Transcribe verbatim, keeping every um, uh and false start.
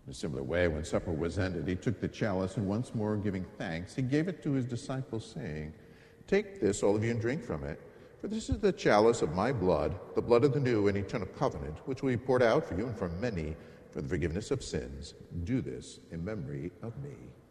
In a similar way, when supper was ended, he took the chalice, and once more giving thanks, he gave it to his disciples, saying, "Take this, all of you, and drink from it, for this is the chalice of my blood, the blood of the new and eternal covenant, which will be poured out for you and for many for the forgiveness of sins. Do this in memory of me."